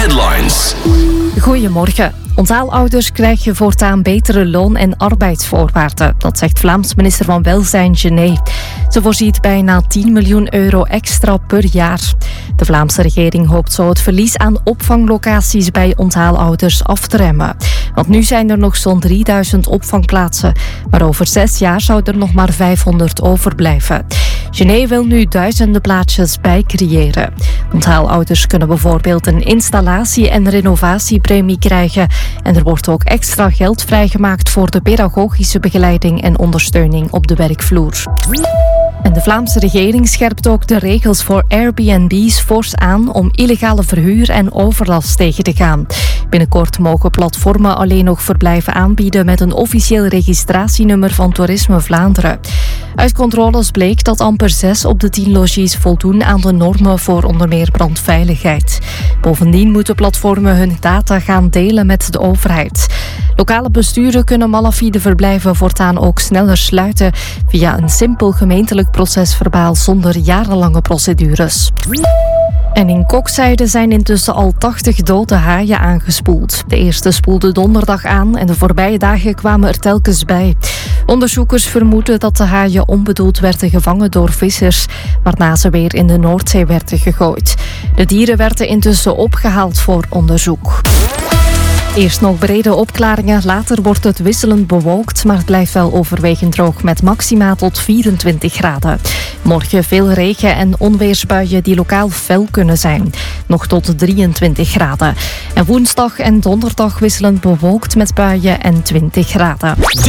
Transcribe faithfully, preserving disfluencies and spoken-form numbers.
Headlines. Goedemorgen. Ontaalouders krijgen voortaan betere loon- en arbeidsvoorwaarden. Dat zegt Vlaams minister van Welzijn Genet. Ze voorziet bijna tien miljoen euro extra per jaar. De Vlaamse regering hoopt zo het verlies aan opvanglocaties bij ontaalouders af te remmen. Want nu zijn er nog zo'n drieduizend opvangplaatsen. Maar over zes jaar zou er nog maar vijfhonderd overblijven. Genet wil nu duizenden plaatsjes bijcreëren. Ontaalouders kunnen bijvoorbeeld een installatie- en renovatiepremie krijgen. En er wordt ook extra geld vrijgemaakt voor de pedagogische begeleiding en ondersteuning op de werkvloer. En de Vlaamse regering scherpt ook de regels voor Airbnb's fors aan om illegale verhuur en overlast tegen te gaan. Binnenkort mogen platformen alleen nog verblijven aanbieden met een officieel registratienummer van Toerisme Vlaanderen. Uit controles bleek dat amper zes op de tien logies voldoen aan de normen voor onder meer brandveiligheid. Bovendien moeten platformen hun data gaan delen met de overheid. Lokale besturen kunnen malafide verblijven voortaan ook sneller sluiten via een simpel gemeentelijk procesverbaal zonder jarenlange procedures. En in Kokzijde zijn intussen al tachtig dode haaien aangespoeld. De eerste spoelde donderdag aan en de voorbije dagen kwamen er telkens bij. Onderzoekers vermoeden dat de haaien onbedoeld werden gevangen door vissers, waarna ze weer in de Noordzee werden gegooid. De dieren werden intussen opgehaald voor onderzoek. Eerst nog brede opklaringen, later wordt het wisselend bewolkt, maar het blijft wel overwegend droog met maxima tot vierentwintig graden. Morgen veel regen en onweersbuien die lokaal fel kunnen zijn, nog tot drieëntwintig graden. En woensdag en donderdag wisselend bewolkt met buien en twintig graden.